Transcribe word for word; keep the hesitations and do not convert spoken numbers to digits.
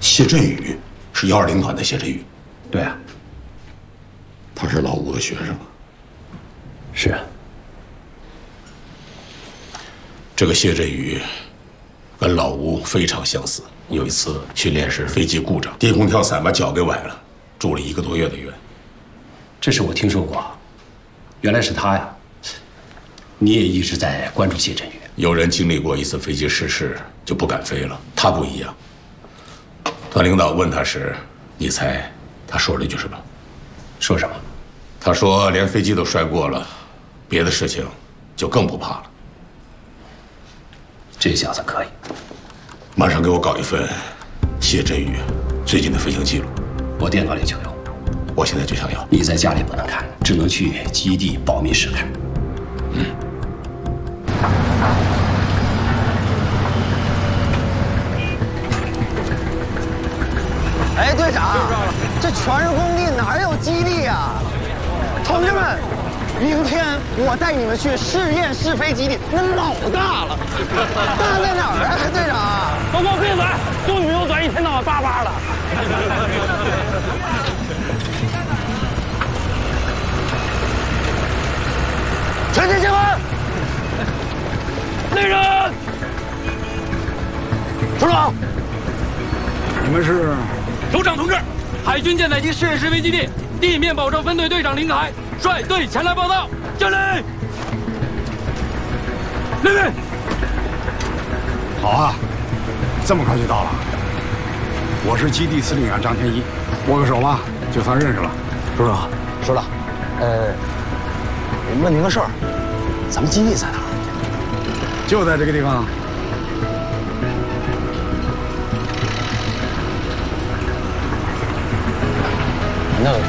谢振宇是幺二零团的谢振宇。 对啊， 他是老吴的学生。 是啊。 这个谢振宇跟老吴非常相似。有一次训练时飞机故障，低空跳伞把脚给崴了，住了一个多月的院。 这事我听说过，原来是他呀。你也一直在关注谢振宇。 有人经历过一次飞机失事就不敢飞了，他不一样。团领导问他时，你猜他说了一句什么？ 说什么？ 他说连飞机都摔过了，别的事情就更不怕了。 这小子可以。 马上给我搞一份谢振宇最近的飞行记录。 我电脑里就有。 我现在就想要。 你在家里不能看，只能去基地保密室看。嗯。 哎，队长，这全是工地，哪有基地呀？同志们，明天我带你们去试验试飞基地，那老大了，大在哪儿啊，队长？ 都给我闭嘴！就你们有嘴，一天到晚叭叭的。 全体集合！ 来人！ 首长， 你们是？ 首长同志，海军舰载机试验试飞基地地面保障分队队长林凯率队前来报道。敬礼！立命！ 好啊，这么快就到了。我是基地司令员张天一，握个手吧，就算认识了。 首长，首长，呃，我问您个事儿，咱们基地在哪儿？ 就在这个地方。 那